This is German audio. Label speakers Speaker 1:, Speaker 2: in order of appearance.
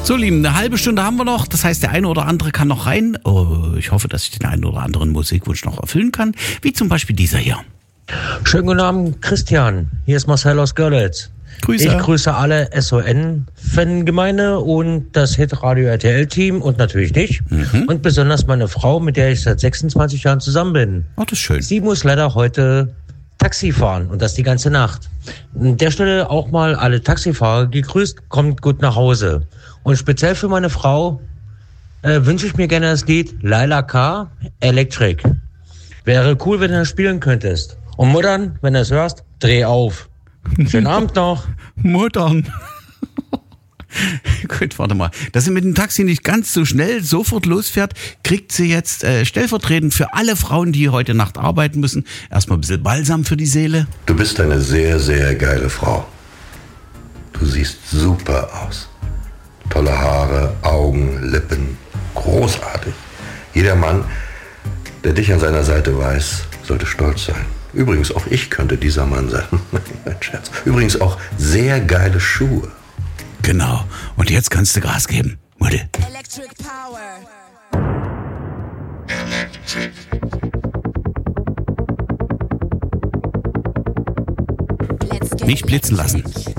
Speaker 1: So, Lieben, eine halbe Stunde haben wir noch. Das heißt, der eine oder andere kann noch rein. Oh, ich hoffe, dass ich den einen oder anderen Musikwunsch noch erfüllen kann. Wie zum Beispiel dieser hier.
Speaker 2: Schönen guten Abend, Christian. Hier ist Marcel aus Görlitz.
Speaker 1: Grüße.
Speaker 2: Ich grüße alle SON-Fangemeinde und das Hitradio RTL-Team und natürlich dich. Und besonders meine Frau, mit der ich seit 26 Jahren zusammen bin.
Speaker 1: Oh, das ist schön.
Speaker 2: Sie muss leider heute Taxi fahren und das die ganze Nacht. An der Stelle auch mal alle Taxifahrer gegrüßt, kommt gut nach Hause. Und speziell für meine Frau wünsche ich mir gerne das Lied Laila K. Electric. Wäre cool, wenn du das spielen könntest. Und Muttern, wenn du es hörst, dreh auf. Schönen Abend noch.
Speaker 1: Muttern. Gut, warte mal. Dass sie mit dem Taxi nicht ganz so schnell sofort losfährt, kriegt sie jetzt stellvertretend für alle Frauen, die heute Nacht arbeiten müssen, erstmal ein bisschen Balsam für die Seele.
Speaker 3: Du bist eine sehr, sehr geile Frau. Du siehst super aus. Tolle Haare, Augen, Lippen. Großartig. Jeder Mann, der dich an seiner Seite weiß, sollte stolz sein. Übrigens, auch ich könnte dieser Mann sein. Ein Scherz. Übrigens auch sehr geile Schuhe.
Speaker 1: Genau. Und jetzt kannst du Gas geben. Mutti.
Speaker 4: Electric Power.
Speaker 1: Nicht blitzen lassen.